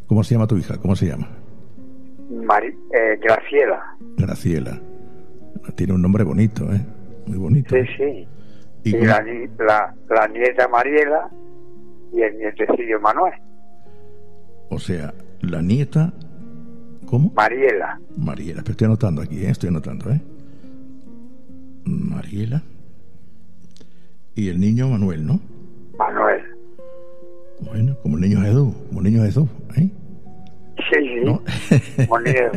¿Cómo se llama tu hija? ¿Cómo se llama? Graciela. Graciela. Tiene un nombre bonito, ¿eh? Muy bonito. Sí, sí. ¿Y la nieta Mariela y el nietecillo Manuel. O sea, la nieta... ¿Cómo? Mariela. Mariela, pero estoy anotando aquí, estoy anotando, Mariela. Y el niño Manuel, ¿no? Manuel. Bueno, como el niño Jesús, ¿eh? Sí, sí. ¿No? Como niño.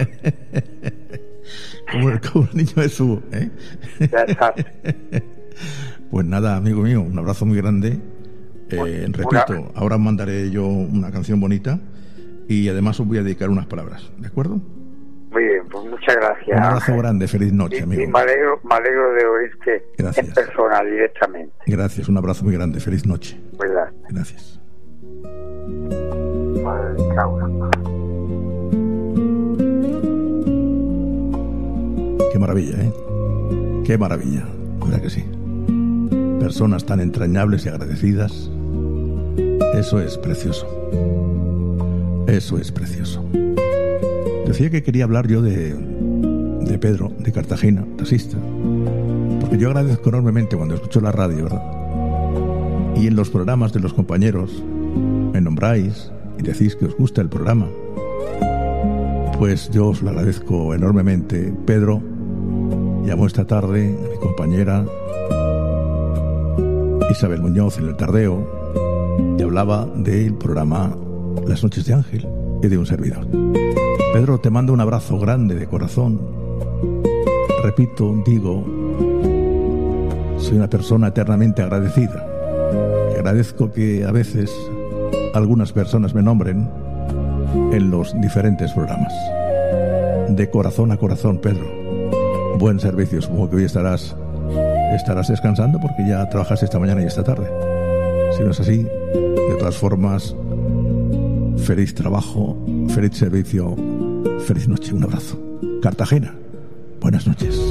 como el niño Jesús, ¿eh? Ya está. Pues nada, amigo mío, un abrazo muy grande. Repito, ahora os mandaré yo una canción bonita y además os voy a dedicar unas palabras, ¿de acuerdo? Muy bien, pues muchas gracias. Un abrazo grande, feliz noche, amigo. Y me alegro de oírte gracias. En persona, directamente. Gracias, un abrazo muy grande, feliz noche. Cuídate. Gracias. Madre cabrón. Qué maravilla, ¿eh? Qué maravilla, ¿verdad que sí? Personas tan entrañables y agradecidas. Eso es precioso. Eso es precioso. Decía que quería hablar yo de Pedro, de Cartagena, taxista. Porque yo agradezco enormemente cuando escucho la radio, ¿verdad? Y en los programas de los compañeros me nombráis y decís que os gusta el programa. Pues yo os lo agradezco enormemente. Pedro llamó esta tarde a mi compañera Isabel Muñoz en el Tardeo y hablaba del programa Las Noches de Ángel y de un servidor. Pedro, te mando un abrazo grande de corazón. Repito, digo, soy una persona eternamente agradecida. Y agradezco que a veces algunas personas me nombren en los diferentes programas. De corazón a corazón, Pedro. Buen servicio. Supongo que hoy estarás descansando porque ya trabajaste esta mañana y esta tarde. Si no es así, de todas formas, feliz trabajo, feliz servicio, feliz noche. Un abrazo. Cartagena, buenas noches.